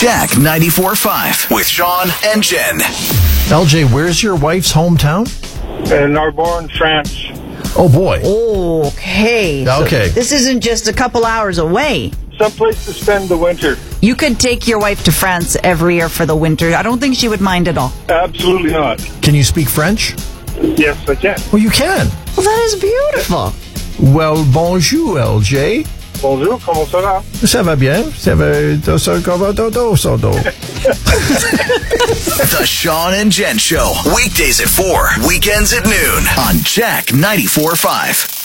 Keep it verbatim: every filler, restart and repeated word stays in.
Jack ninety-four point five with Sean and Jen. L J, where's your wife's hometown? In Narbonne, France. Oh, boy. Okay. So Okay. this isn't just a couple hours away. Someplace to spend the winter. You could take your wife to France every year for the winter. I don't think she would mind at all. Absolutely not. Can you speak French? Yes, I can. Well, you can. Well, that is beautiful. Well, bonjour, L J. Bonjour, comment ça va? Ça va bien? Ça va... do- so- go- do- do- so- do. The Sean and Jen Show. Weekdays at four, weekends at noon on Jack ninety-four point five.